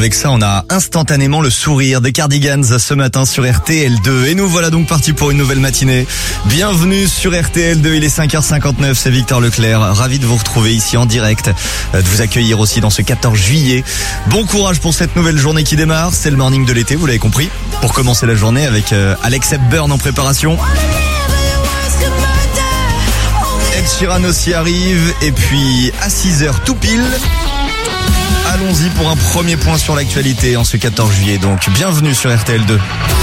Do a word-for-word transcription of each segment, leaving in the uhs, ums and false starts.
avec ça, on a instantanément le sourire des Cardigans ce matin sur R T L deux. Et nous voilà donc partis pour une nouvelle matinée. Bienvenue sur R T L deux, il est cinq heures cinquante-neuf, c'est Victor Leclerc. Ravi de vous retrouver ici en direct, de vous accueillir aussi dans ce quatorze juillet. Bon courage pour cette nouvelle journée qui démarre, c'est le morning de l'été, vous l'avez compris. Pour commencer la journée avec euh, Alex Hepburn en préparation. Ed Sheeran aussi arrive, et puis à six heures tout pile, allons-y pour un premier point sur l'actualité en ce quatorze juillet. Donc bienvenue sur R T L deux.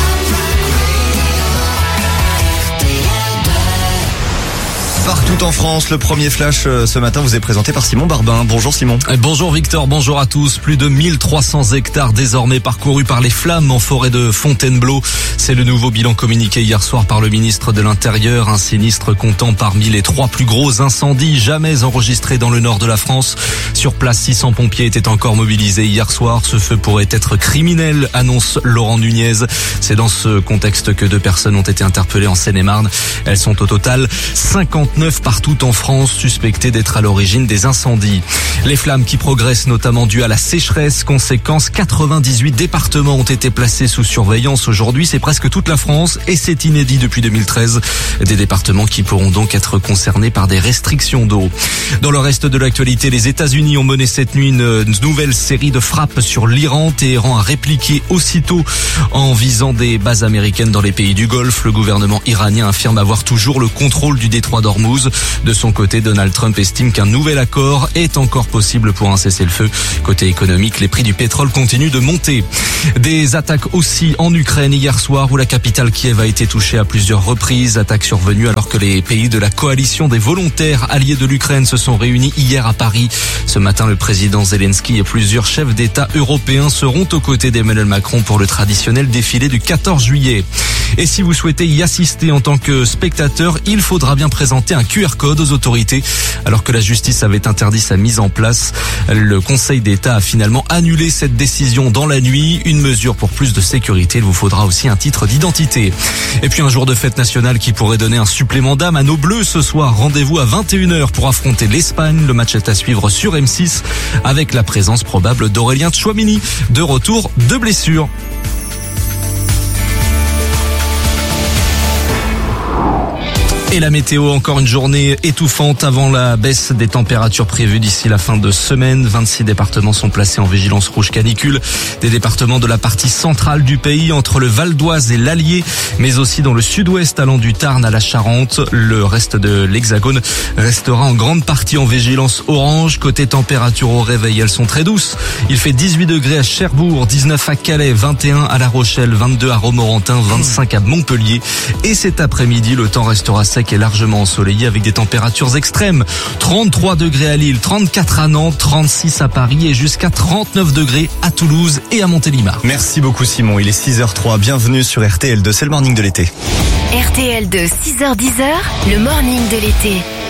Partout en France, le premier flash ce matin vous est présenté par Simon Barbin. Bonjour Simon. Bonjour Victor, bonjour à tous. Plus de mille trois cents hectares désormais parcourus par les flammes en forêt de Fontainebleau. C'est le nouveau bilan communiqué hier soir par le ministre de l'Intérieur. Un sinistre comptant parmi les trois plus gros incendies jamais enregistrés dans le nord de la France. Sur place, six cents pompiers étaient encore mobilisés hier soir. Ce feu pourrait être criminel, annonce Laurent Nunez. C'est dans ce contexte que deux personnes ont été interpellées en Seine-et-Marne. Elles sont au total cinquante-neuf partout en France, suspectées d'être à l'origine des incendies. Les flammes qui progressent notamment dues à la sécheresse. Conséquence, quatre-vingt-dix-huit départements ont été placés sous surveillance aujourd'hui. C'est presque toute la France et c'est inédit depuis deux mille treize. Des départements qui pourront donc être concernés par des restrictions d'eau. Dans le reste de l'actualité, les États-Unis ont mené cette nuit une nouvelle série de frappes sur l'Iran. Téhéran a répliqué aussitôt en visant des bases américaines dans les pays du Golfe. Le gouvernement iranien affirme avoir toujours le contrôle du détroit d'Ormuz. De son côté, Donald Trump estime qu'un nouvel accord est encore possible pour un cessez-le-feu. Côté économique, les prix du pétrole continuent de monter. Des attaques aussi en Ukraine hier soir où la capitale Kiev a été touchée à plusieurs reprises. Attaques survenues alors que les pays de la coalition des volontaires alliés de l'Ukraine se sont réunis hier à Paris. Ce matin, le président Zelensky et plusieurs chefs d'État européens seront aux côtés d'Emmanuel Macron pour le traditionnel défilé du quatorze juillet. Et si vous souhaitez y assister en tant que spectateur, il faudra bien présenter un Q R code aux autorités. Alors que la justice avait interdit sa mise en place, le Conseil d'État a finalement annulé cette décision dans la nuit. Une mesure pour plus de sécurité. Il vous faudra aussi un titre d'identité. Et puis un jour de fête nationale qui pourrait donner un supplément d'âme à nos Bleus ce soir. Rendez-vous à vingt et une heures pour affronter l'Espagne. Le match est à suivre sur M six avec la présence probable d'Aurélien Tchouaméni, de retour de blessure. Et la météo, encore une journée étouffante avant la baisse des températures prévues d'ici la fin de semaine. vingt-six départements sont placés en vigilance rouge canicule. Des départements de la partie centrale du pays, entre le Val d'Oise et l'Allier, mais aussi dans le sud-ouest allant du Tarn à la Charente. Le reste de l'Hexagone restera en grande partie en vigilance orange. Côté température au réveil, elles sont très douces. Il fait dix-huit degrés à Cherbourg, dix-neuf à Calais, vingt et un à La Rochelle, vingt-deux à Romorantin, vingt-cinq à Montpellier. Et cet après-midi, le temps restera sec qui est largement ensoleillé avec des températures extrêmes. trente-trois degrés à Lille, trente-quatre à Nantes, trente-six à Paris et jusqu'à trente-neuf degrés à Toulouse et à Montélimar. Merci beaucoup Simon, il est six heures zéro trois, bienvenue sur R T L deux, c'est le morning de l'été. R T L deux, six heures dix, le morning de l'été.